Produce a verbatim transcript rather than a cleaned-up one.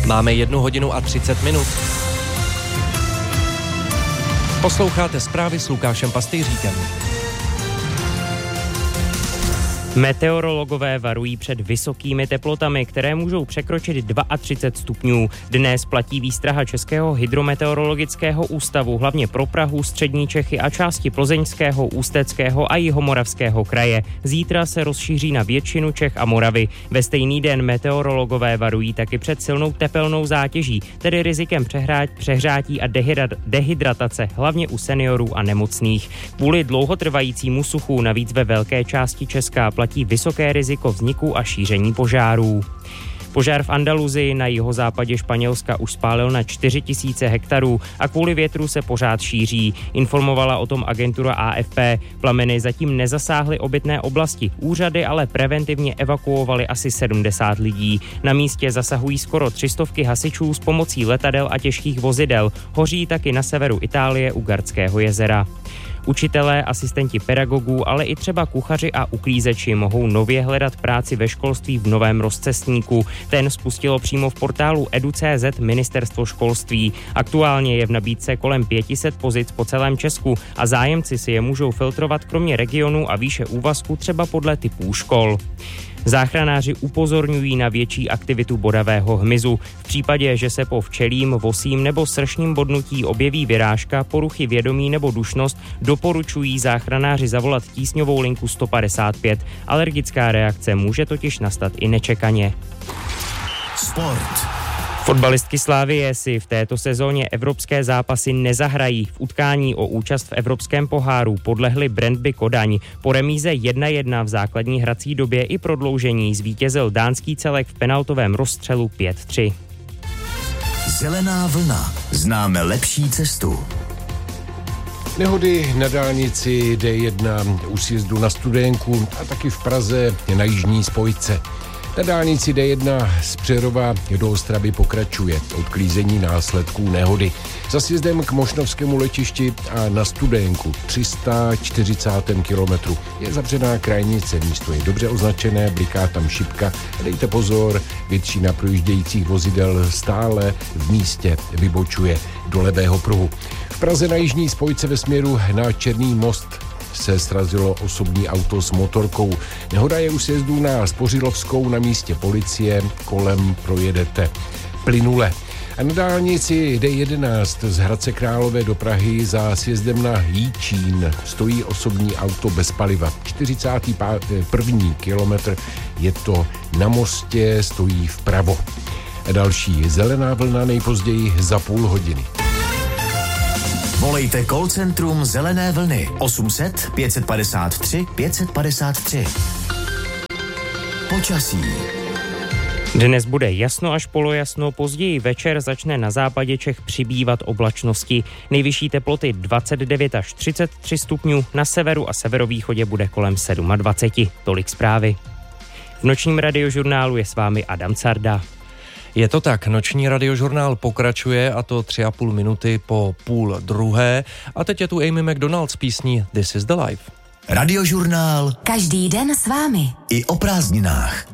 Máme jednu hodinu a třicet minut. Posloucháte zprávy s Lukášem Pastýříkem. Meteorologové varují před vysokými teplotami, které můžou překročit třicet dva stupňů. Dnes platí výstraha Českého hydrometeorologického ústavu hlavně pro Prahu, střední Čechy a části Plzeňského, Ústeckého a Jihomoravského kraje. Zítra se rozšíří na většinu Čech a Moravy. Ve stejný den meteorologové varují taky před silnou tepelnou zátěží, tedy rizikem přehrát, přehřátí a dehydra- dehydratace, hlavně u seniorů a nemocných. Kvůli dlouhotrvajícímu suchu navíc ve velké části Česka platí vysoké riziko vzniku a šíření požárů. Požár v Andaluzii na jihozápadě Španělska už spálil na čtyři tisíce hektarů a kvůli větru se pořád šíří. Informovala o tom agentura A F P. Plameny zatím nezasáhly obytné oblasti. Úřady ale preventivně evakuovaly asi sedmdesát lidí. Na místě zasahují skoro tři stovky hasičů s pomocí letadel a těžkých vozidel. Hoří taky na severu Itálie u Gardského jezera. Učitelé, asistenti pedagogů, ale i třeba kuchaři a uklízeči mohou nově hledat práci ve školství v novém rozcestníku. Ten spustilo přímo v portálu edu tečka cé zet Ministerstvo školství. Aktuálně je v nabídce kolem pět set pozic po celém Česku a zájemci si je můžou filtrovat kromě regionu a výše úvazku třeba podle typů škol. Záchranáři upozorňují na větší aktivitu bodavého hmyzu. V případě, že se po včelím, vosím nebo sršním bodnutí objeví vyrážka, poruchy vědomí nebo dušnost, doporučují záchranáři zavolat tísňovou linku sto padesát pět. Alergická reakce může totiž nastat i nečekaně. Sport. Fotbalistky Slavie si v této sezóně evropské zápasy nezahrají. V utkání o účast v Evropském poháru podlehli Brøndby Kodaň. Po remíze jedna jedna v základní hrací době i prodloužení zvítězil dánský celek v penaltovém rozstřelu pět tři. Zelená vlna. Známe lepší cestu. Nehody na dálnici D jedna u sjezdu na Studénku a taky v Praze na jižní spojce. Na dálnici D jedna z Přerova do Ostravy pokračuje odklízení následků nehody. Za sjezdem k Mošnovskému letišti a na Studénku tři sta čtyřicátém kilometru je zavřená krajnice. Místo je dobře označené, bliká tam šipka. Dejte pozor, většina projíždějících vozidel stále v místě vybočuje do levého pruhu. V Praze na jižní spojce ve směru na Černý most se srazilo osobní auto s motorkou. Nehoda je u sjezdu na Spořilovskou, na místě policie, kolem projedete plynule. A na dálnici D jedenáct z Hradce Králové do Prahy za sjezdem na Jíčín stojí osobní auto bez paliva. čtyřicátý první kilometr je to na mostě, stojí vpravo. A další zelená vlna nejpozději za půl hodiny. Volejte call centrum Zelené vlny osm set pět padesát tři pět padesát tři. Počasí. Dnes bude jasno až polojasno, později večer začne na západě Čech přibývat oblačnosti. Nejvyšší teploty dvacet devět až třicet tři stupňů, na severu a severovýchodě bude kolem dvacet sedm. Tolik zprávy. V nočním radiožurnálu je s vámi Adam Carda. Je to tak, noční radiožurnál pokračuje a to tři a půl minuty po půl druhé. A teď je tu Amy McDonald s písní This is the Life. Radiožurnál každý den s vámi. I o prázdninách.